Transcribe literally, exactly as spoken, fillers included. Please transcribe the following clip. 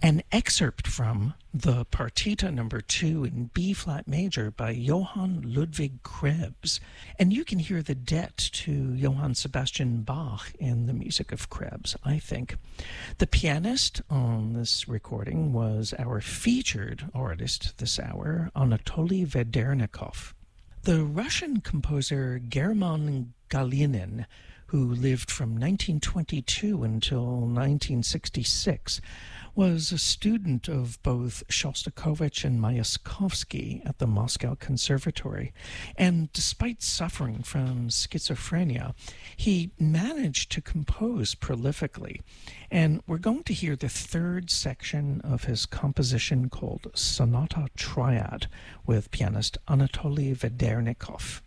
an excerpt from the Partita number two in B-flat major by Johann Ludwig Krebs. And you can hear the debt to Johann Sebastian Bach in the music of Krebs, I think. The pianist on this recording was our featured artist this hour, Anatoly Vedernikov. The Russian composer German Galinin, who lived from nineteen twenty-two until nineteen sixty-six, was a student of both Shostakovich and Mayakovsky at the Moscow Conservatory. And despite suffering from schizophrenia, he managed to compose prolifically. And we're going to hear the third section of his composition called Sonata Triad with pianist Anatoly Vedernikov.